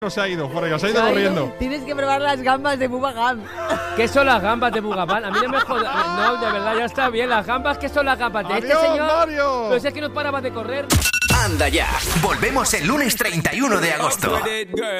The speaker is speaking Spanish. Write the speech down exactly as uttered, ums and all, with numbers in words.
No se ha ido, Jorge, se ha ido corriendo. Tienes que probar las gambas de Bubba Gump. ¿Qué son las gambas de Bubba Gump? A mí no me jodas. No, de verdad, ya está bien. Las gambas, ¿qué son las gambas de Adiós, este señor? Mario. Pero si es que no paraba de correr. Anda ya, volvemos el lunes treinta y uno de agosto.